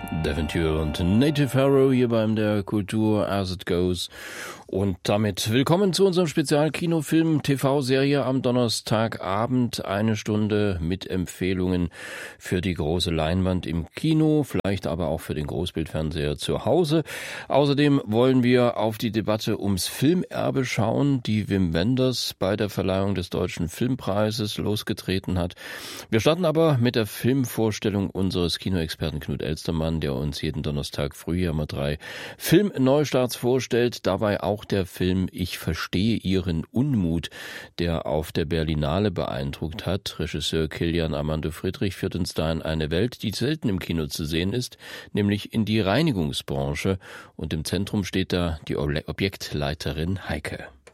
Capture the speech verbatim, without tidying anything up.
Devonture und Native Harrow hier beim der Kultur As It Goes. Und damit willkommen zu unserem Spezial-Kinofilm-T V-Serie am Donnerstagabend. Eine Stunde mit Empfehlungen für die große Leinwand im Kino, vielleicht aber auch für den Großbildfernseher zu Hause. Außerdem wollen wir auf die Debatte ums Filmerbe schauen, die Wim Wenders bei der Verleihung des Deutschen Filmpreises losgetreten hat. Wir starten aber mit der Filmvorstellung unseres Kinoexperten Knut Elstermann, der uns jeden Donnerstag früh immer drei Filmneustarts vorstellt, dabei auch der Film Ich verstehe Ihren Unmut, der auf der Berlinale beeindruckt hat. Regisseur Kilian Armando Friedrich führt uns da in eine Welt, die selten im Kino zu sehen ist, nämlich in die Reinigungsbranche. Und im Zentrum steht da die Objektleiterin Heike.